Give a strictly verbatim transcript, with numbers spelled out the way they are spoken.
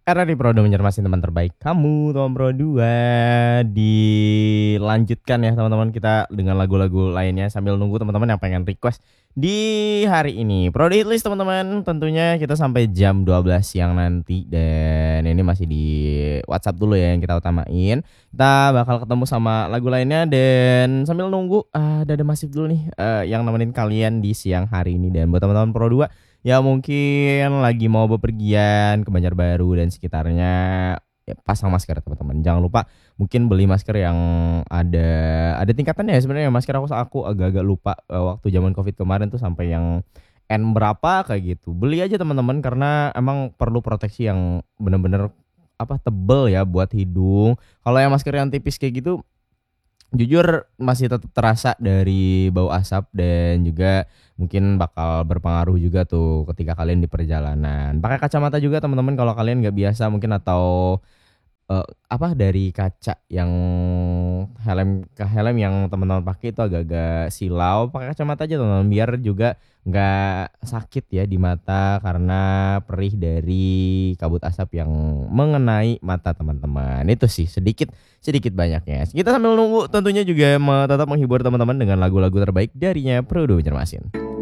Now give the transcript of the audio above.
Era di Pro dua Banjarmasin, teman terbaik kamu, teman Pro dua. Dilanjutkan ya teman-teman kita dengan lagu-lagu lainnya sambil nunggu teman-teman yang pengen request di hari ini. Pro Hitlist teman-teman, tentunya kita sampai jam dua belas siang nanti. Dan ini masih di WhatsApp dulu ya yang kita utamain. Kita bakal ketemu sama lagu lainnya. Dan sambil nunggu uh, Dada Masif dulu nih uh, yang nemenin kalian di siang hari ini. Dan buat teman-teman Pro dua ya mungkin lagi mau bepergian ke Banjarbaru dan sekitarnya, ya pasang masker teman-teman. Jangan lupa mungkin beli masker yang ada ada tingkatannya ya sebenarnya. Masker aku aku agak-agak lupa uh, waktu zaman Covid kemarin tuh sampai yang N berapa kayak gitu. Beli aja teman-teman karena emang perlu proteksi yang bener-bener apa tebel ya buat hidung. Kalau yang masker yang tipis kayak gitu jujur masih tetap terasa dari bau asap dan juga mungkin bakal berpengaruh juga tuh ketika kalian di perjalanan. Pakai kacamata juga teman-teman kalau kalian nggak biasa mungkin, atau eh, apa dari kaca yang helm ke helm yang teman-teman pakai itu agak-agak silau. Pakai kacamata aja teman-teman biar juga nggak sakit ya di mata karena perih dari kabut asap yang mengenai mata teman-teman. Itu sih sedikit sedikit banyaknya. Kita sambil nunggu tentunya juga me- tetap menghibur teman-teman dengan lagu-lagu terbaik darinya Pro dua Banjarmasin.